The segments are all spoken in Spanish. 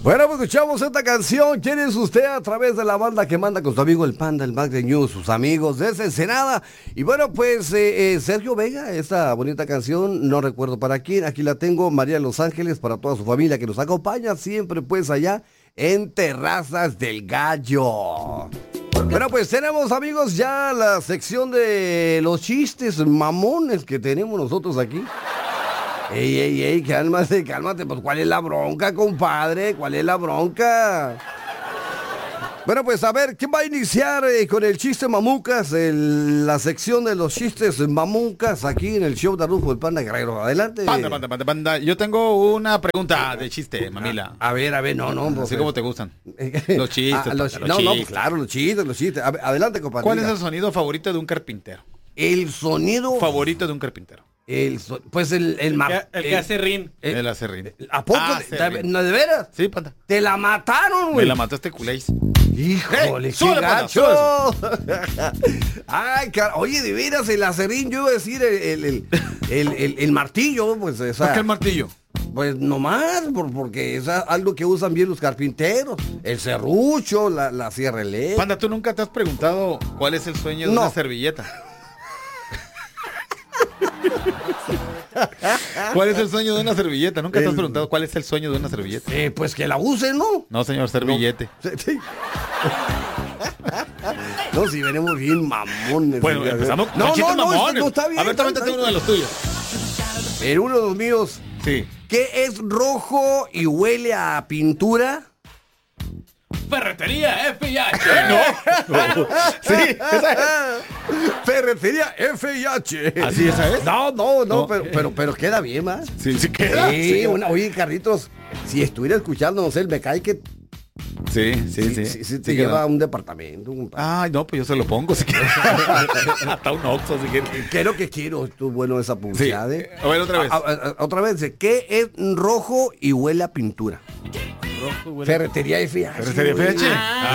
Bueno, pues escuchamos esta canción. ¿Quién es usted? A través de la banda que manda con su amigo el Panda, el Mac de News, sus amigos desde Ensenada. Y bueno, pues Sergio Vega, esta bonita canción, no recuerdo para quién. Aquí la tengo, María de Los Ángeles, para toda su familia que nos acompaña siempre pues allá en Terrazas del Gallo. Bueno, pues tenemos, amigos, ya la sección de los chistes mamones que tenemos nosotros aquí. Ey, cálmate, pues ¿cuál es la bronca, compadre? ¿Cuál es la bronca? Bueno, pues a ver, ¿quién va a iniciar con el chiste mamucas? La sección de los chistes mamucas aquí en el show de Arnulfo el Panda Guerrero. Adelante. Panda. Yo tengo una pregunta de chiste, mamila. A ver, no. Así como te gustan. Los chistes. Los chistes. Claro, los chistes. Adelante, compadre. ¿Cuál es el sonido favorito de un carpintero? El sonido favorito de un carpintero. El que hace rin. El acerrín. ¿A poco? ¿No, de veras? Sí, Panda. Te la mataron, güey. Me la mataste, culéis. Híjole, qué súbele, gacho. Ay, oye, de veras, el acerrín, yo iba a decir el martillo, pues esa. ¿Por qué el martillo? Pues nomás, porque es algo que usan bien los carpinteros. El serrucho, la sierra eléctrica. Panda, ¿tú nunca te has preguntado cuál es el sueño de una servilleta? ¿Cuál es el sueño de una servilleta? ¿Nunca te has preguntado cuál es el sueño de una servilleta? Pues que la usen, ¿no? No, señor, servillete. No, si venimos bien mamones. Bueno, empezamos con mamones. No, está bien. A ver, también tengo uno de los tuyos. Pero uno de los míos. Sí. ¿Qué es rojo y huele a pintura? Ferretería F&H. No. Sí, esa es. Ferretería F&H. ¿Así esa es? No, pero queda bien, ¿más? Sí, queda. Sí, oye, Carlitos, si estuviera escuchando, no sé, el Becay Sí, te lleva a un departamento. Ay, no, pues yo se lo pongo si quieres. Hasta un Oxxo si quieres. Quiero, estuvo bueno esa publicidad. Sí. A ver, otra vez. Otra vez, ¿qué es rojo y huele a pintura? Ferretería F&H. Ferretería F&H.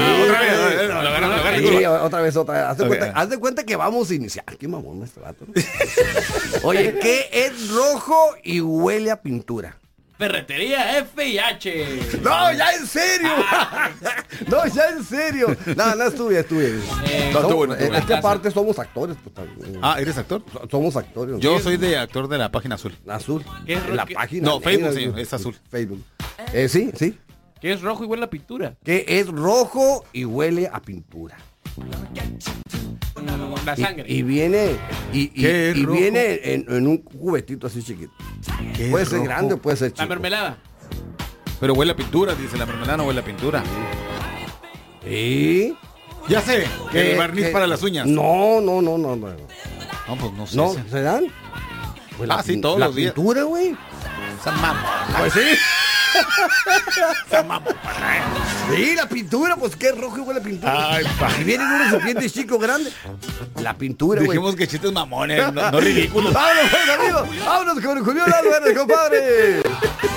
Otra vez. Haz de cuenta que vamos a iniciar. Qué mamón este vato, ¿no? Oye, ¿qué es rojo y huele a pintura? Ferretería F&H. No, ya en serio. No, ya en serio. No, estuve. Es que aparte somos actores. Pues, también. ¿Eres actor? Somos actores. Yo soy de actor de la página azul. Azul. ¿Qué es la página? No, Facebook, señor, es azul. Facebook. Sí. ¿Qué es rojo y huele a pintura? ¿Qué es rojo y huele a pintura? La sangre. Y viene viene en un cubetito así chiquito. Puede ser grande o puede ser chico. La mermelada. Pero huele a pintura, dice, la mermelada no huele a pintura. ¿Sí? Ya sé, que el barniz para las uñas. No. No, pues no sé. ¿No se dan? Pues sí, todos los días. La pintura, güey. Esa mamá. Pues sí. Esa mamá. Sí, la pintura, pues qué rojo y huele a pintura. Ay, y vienen unos serpientes chicos grandes. La pintura, güey. Dijimos que chistes mamones, no ridículos. Vámonos, amigos. Vámonos con Julián Álvarez, compadre.